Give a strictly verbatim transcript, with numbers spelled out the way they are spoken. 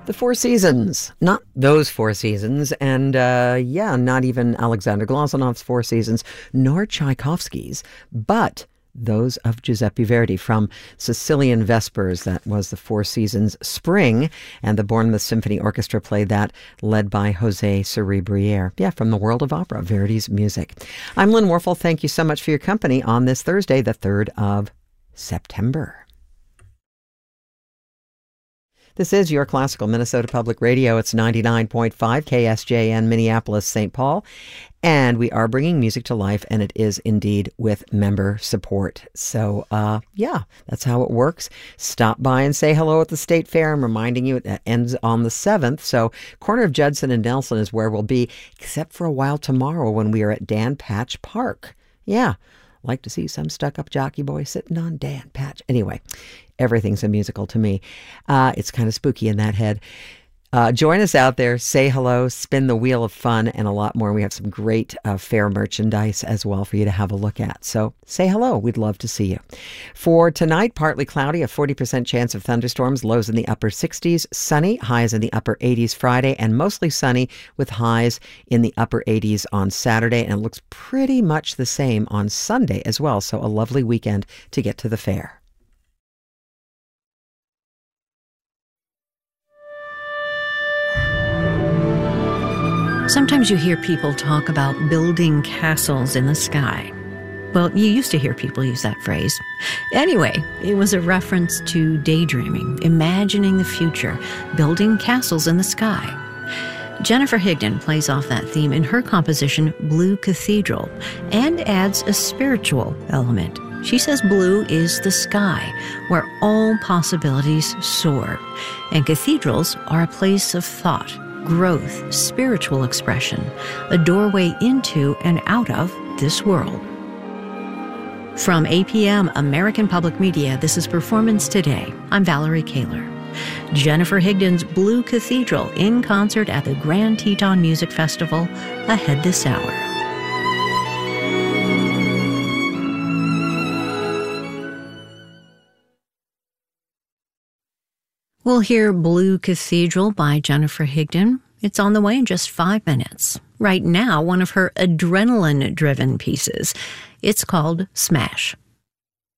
The Four Seasons, not those Four Seasons, and uh, yeah, not even Alexander Glosunov's Four Seasons, nor Tchaikovsky's, but those of Giuseppe Verdi from Sicilian Vespers. That was the Four Seasons Spring, and the Bournemouth Symphony Orchestra played that, led by Jose Cerebriere. Yeah, from the world of opera, Verdi's music. I'm Lynn Warfel. Thank you so much for your company on this Thursday, the third of September. This is your classical Minnesota Public Radio. It's ninety-nine point five K S J N, Minneapolis, Saint Paul. And we are bringing music to life, and it is indeed with member support. So, uh, yeah, that's how it works. Stop by and say hello at the State Fair. I'm reminding you it ends on the seventh. So, corner of Judson and Nelson is where we'll be, except for a while tomorrow when we are at Dan Patch Park. Yeah, like to see some stuck-up jockey boy sitting on Dan Patch. Anyway, everything's a musical to me. Uh, it's kind of spooky in that head. Uh, join us out there, say hello, spin the wheel of fun, and a lot more. We have some great uh, fair merchandise as well for you to have a look at. So say hello. We'd love to see you. For tonight, partly cloudy, a forty percent chance of thunderstorms, lows in the upper sixties, sunny, highs in the upper eighties Friday, and mostly sunny with highs in the upper eighties on Saturday. And it looks pretty much the same on Sunday as well. So a lovely weekend to get to the fair. Sometimes you hear people talk about building castles in the sky. Well, you used to hear people use that phrase. Anyway, it was a reference to daydreaming, imagining the future, building castles in the sky. Jennifer Higdon plays off that theme in her composition Blue Cathedral and adds a spiritual element. She says blue is the sky, where all possibilities soar, and cathedrals are a place of thought, growth, spiritual expression, a doorway into and out of this world. From A P M American Public Media, this is Performance Today. I'm Valerie Kaler. Jennifer Higdon's Blue Cathedral in concert at the Grand Teton Music Festival ahead this hour. We'll hear Blue Cathedral by Jennifer Higdon. It's on the way in just five minutes. Right now, one of her adrenaline-driven pieces. It's called Smash.